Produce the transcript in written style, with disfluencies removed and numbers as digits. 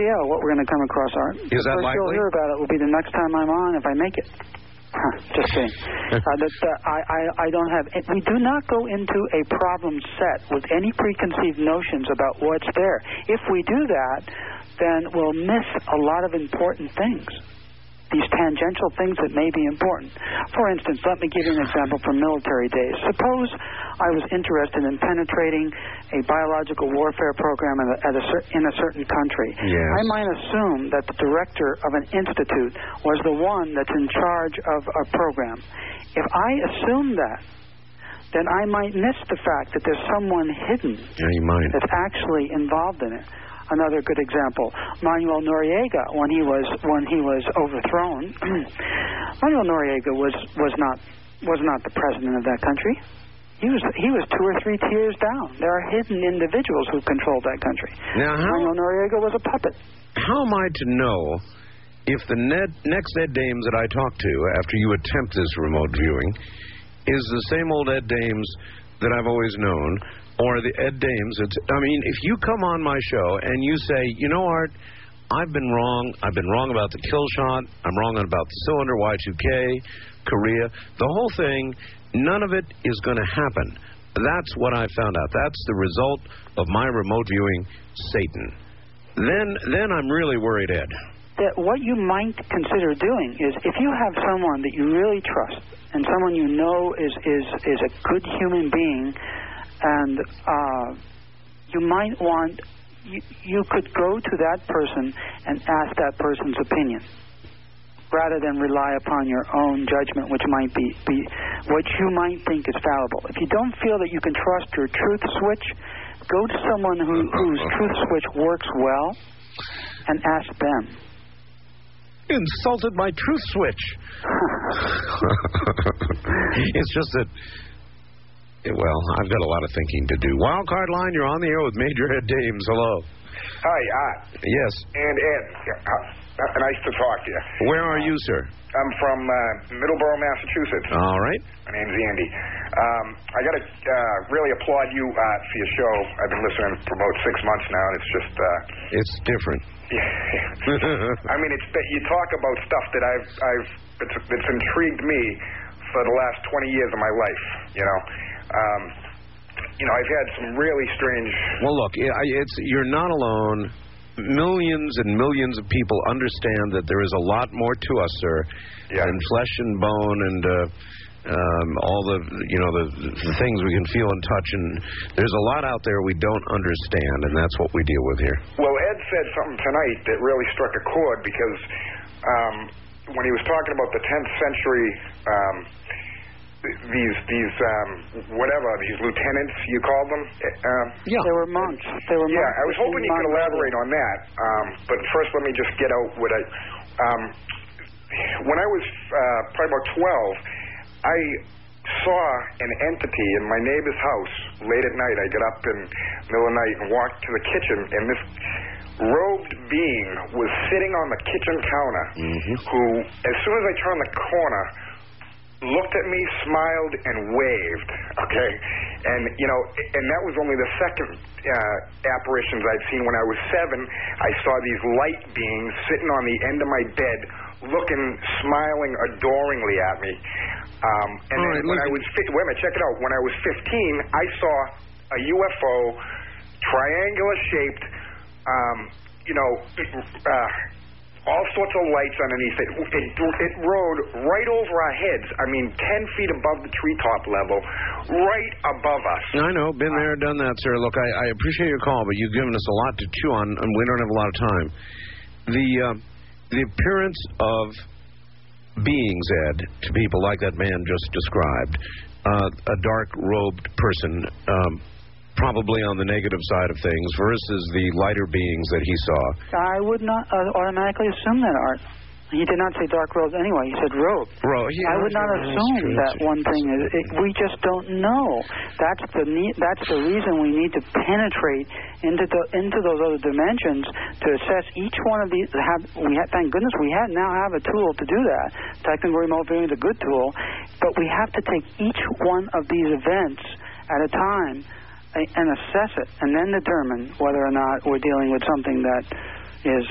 idea what we're going to come across, Art. Is that likely? You'll hear about it will be the next time I'm on if I make it. Just saying. I don't have... We do not go into a problem set with any preconceived notions about what's there. If we do that, then we'll miss a lot of important things. These tangential things that may be important. For instance, let me give you an example from military days. Suppose I was interested in penetrating a biological warfare program in a certain country. Yes. I might assume that the director of an institute was the one that's in charge of a program. If I assume that, then I might miss the fact that there's someone hidden that's actually involved in it. Another good example, Manuel Noriega, when he was overthrown, Manuel Noriega was not the president of that country. He was 2 or 3 tiers down. There are hidden individuals who controlled that country. Now, Manuel Noriega was a puppet. How am I to know if the next Ed Dames that I talk to after you attempt this remote viewing is the same old Ed Dames that I've always known? Or the Ed Dames. If you come on my show and you say, you know, Art, I've been wrong. I've been wrong about the kill shot. I'm wrong about the cylinder, Y2K, Korea. The whole thing, none of it is going to happen. That's what I found out. That's the result of my remote viewing Satan. Then I'm really worried, Ed. That what you might consider doing is if you have someone that you really trust and someone you know is a good human being, and you might want, you could go to that person and ask that person's opinion rather than rely upon your own judgment, which might be what you might think is fallible. If you don't feel that you can trust your truth switch, go to someone whose truth switch works well and ask them. You insulted my truth switch. It's just that... Well, I've got a lot of thinking to do. Wildcard line, you're on the air with Major Ed Dames. Hello. Hi, Yes. And Ed, nice to talk to you. Where are you, sir? I'm from Middleborough, Massachusetts. All right. My name's Andy. I got to really applaud you for your show. I've been listening for about 6 months now, and it's just... It's different. It's that you talk about stuff that it's intrigued me for the last 20 years of my life, you know. I've had some really strange... Well, look, you're not alone. Millions and millions of people understand that there is a lot more to us, sir, than flesh and bone and all the things we can feel and touch. And there's a lot out there we don't understand, and that's what we deal with here. Well, Ed said something tonight that really struck a chord because when he was talking about the 10th century... These lieutenants, you called them? They were monks. I was hoping you could elaborate on that. But first, let me just get out what I... when I was probably about 12, I saw an entity in my neighbor's house late at night. I got up in the middle of the night and walked to the kitchen, and this robed being was sitting on the kitchen counter, who, as soon as I turned the corner, looked at me, smiled, and waved, okay? And, and that was only the second apparitions I'd seen. When I was 7, I saw these light beings sitting on the end of my bed, looking, smiling adoringly at me. And then when I was... Wait a minute, check it out. When I was 15, I saw a UFO, triangular-shaped, all sorts of lights underneath it. It rode right over our heads. 10 feet above the treetop level, right above us. I know. Been there, done that, sir. Look, I appreciate your call, but you've given us a lot to chew on, and we don't have a lot of time. The appearance of beings, Ed, to people like that man just described, a dark-robed person, probably on the negative side of things, versus the lighter beings that he saw. I would not automatically assume that, Art. He did not say dark robes anyway. He said robe. I would not assume that one thing is... we just don't know. That's the reason we need to penetrate into those other dimensions to assess each one of these. Thank goodness we now have a tool to do that. Technical remote viewing is a good tool, but we have to take each one of these events at a time and assess it, and then determine whether or not we're dealing with something that is